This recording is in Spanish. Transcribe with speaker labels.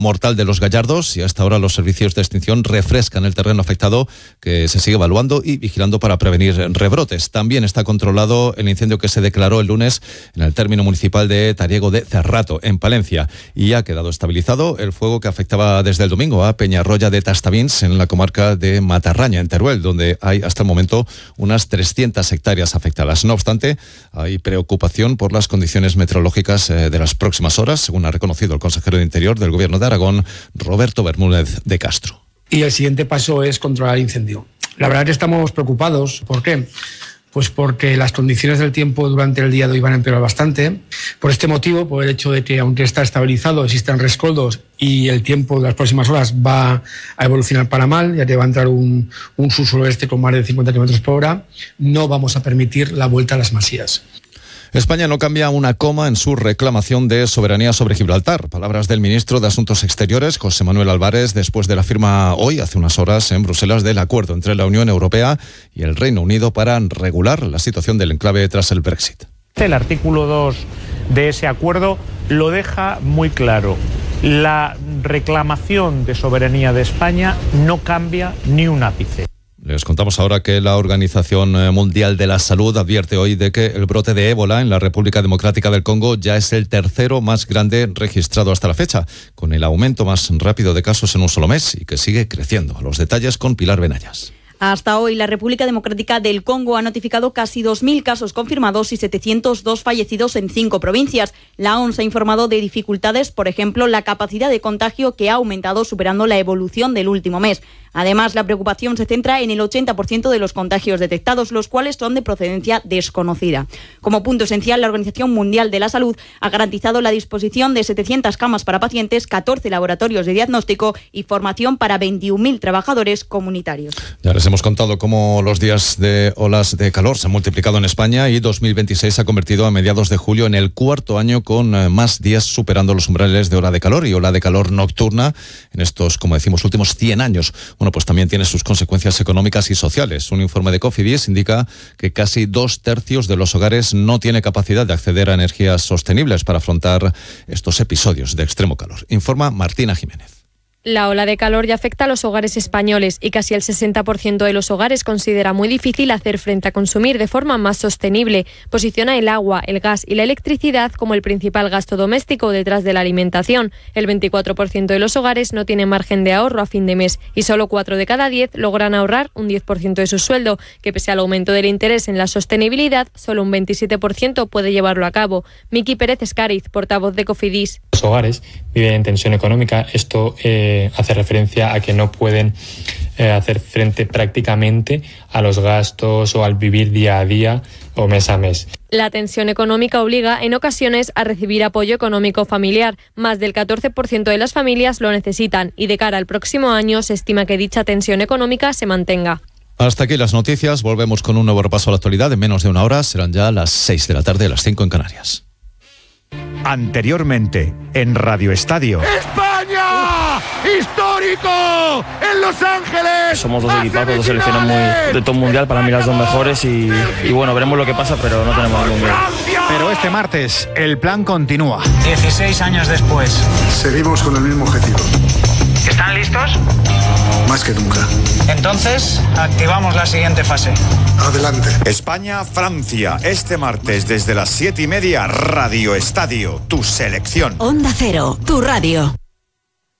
Speaker 1: mortal de Los Gallardos y hasta ahora los servicios de extinción refrescan el terreno afectado, que se sigue evaluando y vigilando para prevenir rebrotes. También está controlado el incendio que se declaró el lunes en el término municipal de Tariego de Cerrato, en Palencia, y ha quedado estabilizado el fuego que afectaba desde el domingo a Peñarroya de Tastavins, en la comarca de Matarraña, en Teruel, donde hay hasta el momento unas 300 hectáreas afectadas. No obstante, hay preocupación por las condiciones meteorológicas de las próximas horas, según ha reconocido el consejero de Interior del Gobierno de Aragón, Roberto Bermúdez de Castro.
Speaker 2: Y el siguiente paso es controlar el incendio. La verdad que estamos preocupados. ¿Por qué? Pues porque las condiciones del tiempo durante el día de hoy van a empeorar bastante. Por este motivo, por el hecho de que aunque está estabilizado, existen rescoldos y el tiempo de las próximas horas va a evolucionar para mal, ya que va a entrar un sur-suroeste con más de 50 km por hora, no vamos a permitir la vuelta a las masías.
Speaker 1: España no cambia una coma en su reclamación de soberanía sobre Gibraltar. Palabras del ministro de Asuntos Exteriores, José Manuel Álvarez, después de la firma hoy, hace unas horas, en Bruselas, del acuerdo entre la Unión Europea y el Reino Unido para regular la situación del enclave tras el Brexit.
Speaker 3: El artículo 2 de ese acuerdo lo deja muy claro. La reclamación de soberanía de España no cambia ni un ápice.
Speaker 1: Les contamos ahora que la Organización Mundial de la Salud advierte hoy de que el brote de ébola en la República Democrática del Congo ya es el tercero más grande registrado hasta la fecha, con el aumento más rápido de casos en un solo mes y que sigue creciendo. Los detalles con Pilar Benayas.
Speaker 4: Hasta hoy, la República Democrática del Congo ha notificado casi 2.000 casos confirmados y 702 fallecidos en 5 provincias. La OMS ha informado de dificultades, por ejemplo, la capacidad de contagio que ha aumentado superando la evolución del último mes. Además, la preocupación se centra en el 80% de los contagios detectados, los cuales son de procedencia desconocida. Como punto esencial, la Organización Mundial de la Salud ha garantizado la disposición de 700 camas para pacientes, 14 laboratorios de diagnóstico y formación para 21.000 trabajadores comunitarios.
Speaker 1: Ya les hemos contado cómo los días de olas de calor se han multiplicado en España y 2026 se ha convertido a mediados de julio en el cuarto año con más días superando los umbrales de ola de calor y ola de calor nocturna en estos, como decimos, últimos 100 años. Bueno, pues también tiene sus consecuencias económicas y sociales. Un informe de Cofidis indica que casi 2/3 de los hogares no tiene capacidad de acceder a energías sostenibles para afrontar estos episodios de extremo calor. Informa Martina Jiménez.
Speaker 5: La ola de calor ya afecta a los hogares españoles y casi el 60% de los hogares considera muy difícil hacer frente a consumir de forma más sostenible. Posiciona el agua, el gas y la electricidad como el principal gasto doméstico detrás de la alimentación. El 24% de los hogares no tiene margen de ahorro a fin de mes y solo 4 de cada 10 logran ahorrar un 10% de su sueldo, que pese al aumento del interés en la sostenibilidad, solo un 27% puede llevarlo a cabo. Miki Pérez Escariz, portavoz de Cofidis.
Speaker 6: Los hogares viven en tensión económica. Esto hace referencia a que no pueden hacer frente prácticamente a los gastos o al vivir día a día o mes a mes.
Speaker 5: La tensión económica obliga en ocasiones a recibir apoyo económico familiar. Más del 14% de las familias lo necesitan y de cara al próximo año se estima que dicha tensión económica se mantenga.
Speaker 1: Hasta aquí las noticias. Volvemos con un nuevo repaso a la actualidad en menos de una hora. Serán ya las 6 de la tarde, las 5 en Canarias.
Speaker 7: Anteriormente, en Radio Estadio.
Speaker 8: ¡España! ¡Histórico! ¡En Los Ángeles!
Speaker 9: Somos dos equipazos, dos selecciones de top mundial, para mí las dos mejores y bueno, veremos lo que pasa, pero no tenemos ningún miedo.
Speaker 7: Pero este martes, el plan continúa.
Speaker 10: 16 años después.
Speaker 11: Seguimos con el mismo objetivo.
Speaker 10: ¿Están listos?
Speaker 11: Más que nunca.
Speaker 10: Entonces, activamos la siguiente fase.
Speaker 11: Adelante.
Speaker 7: España-Francia, este martes desde las 7:30, Radio Estadio, tu selección.
Speaker 12: Onda Cero, tu radio.